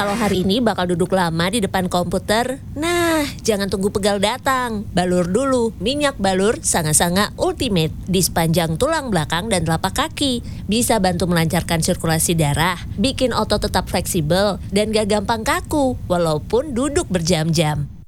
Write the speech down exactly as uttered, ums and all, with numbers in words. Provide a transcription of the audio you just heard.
kalau hari ini bakal duduk lama di depan komputer, nah jangan tunggu pegal datang. Balur dulu minyak balur Sanga-Sanga Ultimate di sepanjang tulang belakang dan telapak kaki. Bisa bantu melancarkan sirkulasi darah, bikin otot tetap fleksibel dan gak gampang kaku walaupun duduk berjam-jam.